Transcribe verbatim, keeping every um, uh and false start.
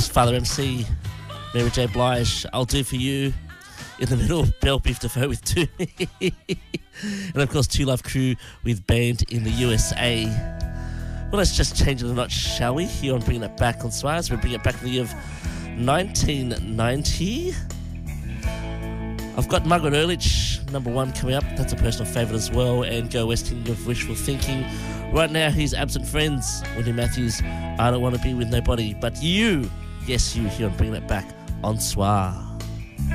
was Father M C, Mary J. Blige, I'll Do For You. In the middle, Bell Biv DeVoe with Two. And of course, Two Live Crew with Band in the U S A. Well, let's just change it a notch, shall we? Here on Bringing It Back on Swaz. We're bringing it back to the year of nineteen ninety. I've got Margaret Earlich, number one, coming up. That's a personal favourite as well. And Go Westing of Wishful Thinking. Right now, he's Absent Friends. Wendy Matthews, I Don't Want to Be With Nobody But You. Yes, you, here on Bringing It Back on Swaz.